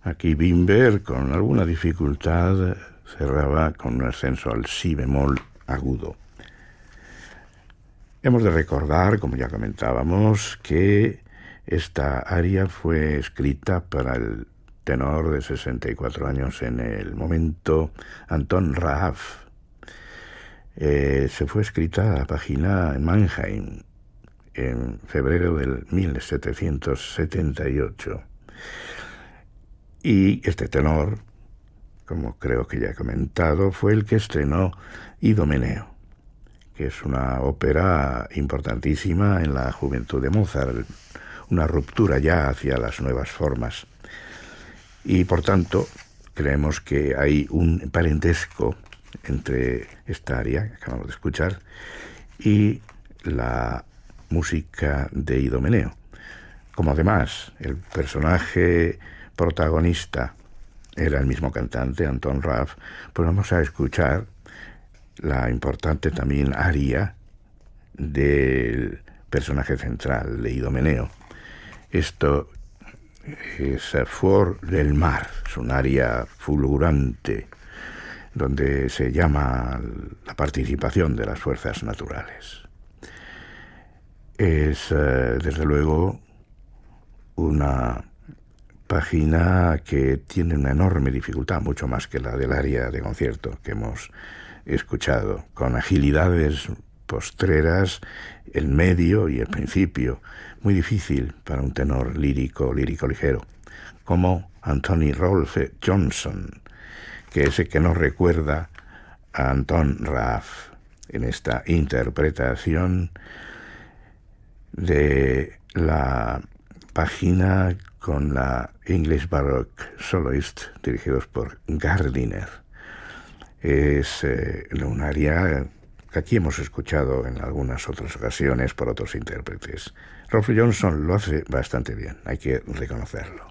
Aquí Bimber, con alguna dificultad, cerraba con un ascenso al si bemol agudo. Hemos de recordar, como ya comentábamos, que esta aria fue escrita para el tenor de 64 años en el momento, Anton Raaf. Se fue escrita a la página en Mannheim en febrero del 1778. Y este tenor, como creo que ya he comentado, fue el que estrenó Idomeneo, que es una ópera importantísima en la juventud de Mozart, una ruptura ya hacia las nuevas formas. Y por tanto, creemos que hay un parentesco entre esta aria que acabamos de escuchar y la música de Idomeneo. Como además el personaje protagonista era el mismo cantante, Anton Raaf, pues vamos a escuchar la importante también aria del personaje central de Idomeneo. Esto es Fuor del Mar, es un aria fulgurante donde se llama la participación de las fuerzas naturales. Es desde luego una página que tiene una enorme dificultad, mucho más que la del aria de concierto que hemos escuchado, con agilidades postreras, el medio y el principio, muy difícil para un tenor lírico ligero, como Anthony Rolfe Johnson, que es el que nos recuerda a Anton Raaf en esta interpretación de la página con la English Baroque Soloist, dirigidos por Gardiner. Es un aria que aquí hemos escuchado en algunas otras ocasiones por otros intérpretes. Rolfe Johnson lo hace bastante bien, hay que reconocerlo.